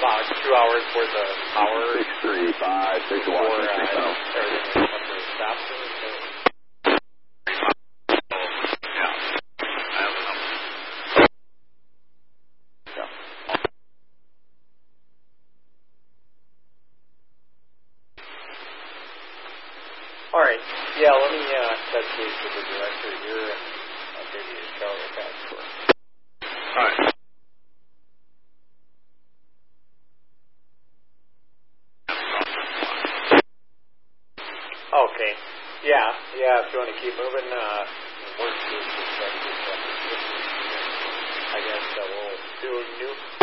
about 2 hours worth of power. 635, 6 Before watts, everything was up to stop. All right. Yeah, let me touch base with the director here, and I'll give you a shout right back. All right. Okay. Yeah. If you want to keep moving, work through this. I guess we'll do a new